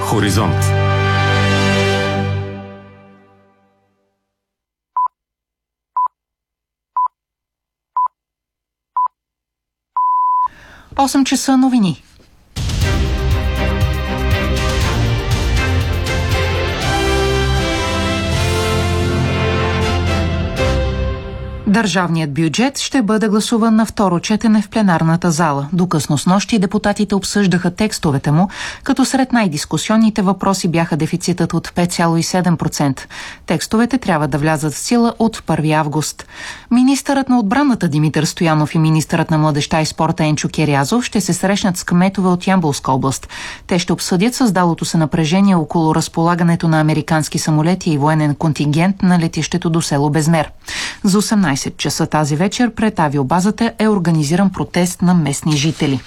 Хоризонт. Осем часа новини. Държавният бюджет ще бъде гласуван на второ четене в пленарната зала. До късно снощи депутатите обсъждаха текстовете му, като сред най-дискусионните въпроси бяха дефицитът от 5,7%. Текстовете трябва да влязат в сила от 1 август. Министърът на отбраната Димитър Стоянов и министърът на младежта и спорта Енчо Керязов ще се срещнат с кметове от Ямболска област. Те ще обсъдят създалото се напрежение около разполагането на американски самолети и военен контингент на летището до село Безмер. За 18 часа тази вечер пред авиобазата е организиран протест на местни жители.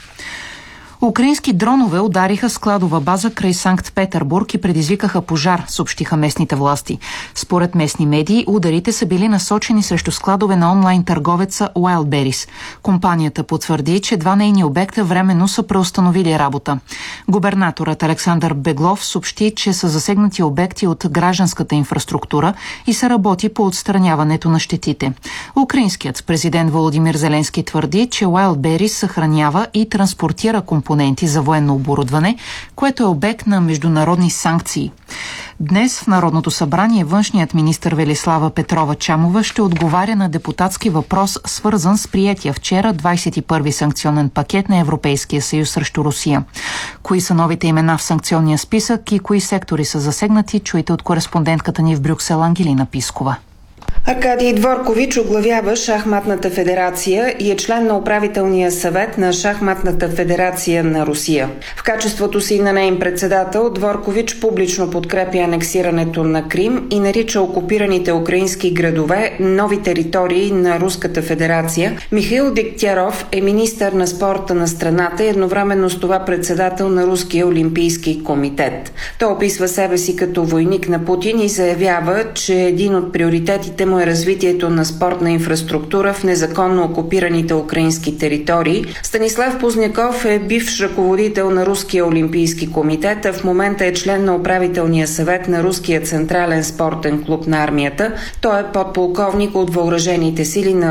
Украински дронове удариха складова база край Санкт-Петербург и предизвикаха пожар, съобщиха местните власти. Според местни медии, ударите са били насочени срещу складове на онлайн търговеца Wildberries. Компанията потвърди, че два нейни обекта временно са преустановили работа. Губернаторът Александър Беглов съобщи, че са засегнати обекти от гражданската инфраструктура и се работи по отстраняването на щетите. Украинският президент Володимир Зеленски твърди, че Wildberries съхранява и транспортира компоненти за военно оборудване, което е обект на международни санкции. Днес в Народното събрание външният министър Велислава Петрова-Чамова ще отговаря на депутатски въпрос, свързан с приетия вчера 21-ви санкционен пакет на Европейския съюз срещу Русия. Кои са новите имена в санкционния списък и кои сектори са засегнати, чуйте от кореспондентката ни в Брюксел Ангелина Пискова. Аркадий Дворкович оглавява Шахматната федерация и е член на управителния съвет на Шахматната федерация на Русия. В качеството си на неин председател Дворкович публично подкрепя анексирането на Крим и нарича окупираните украински градове нови територии на Руската федерация. Михаил Дегтяров е министър на спорта на страната и едновременно с това председател на Руския олимпийски комитет. Той описва себе си като войник на Путин и заявява, че един от приоритетите му е развитието на спортна инфраструктура в незаконно окупираните украински територии. Станислав Позняков е бивш ръководител на Руския олимпийски комитет, а в момента е член на управителния съвет на Руския централен спортен клуб на армията. Той е подполковник от въоръжените сили на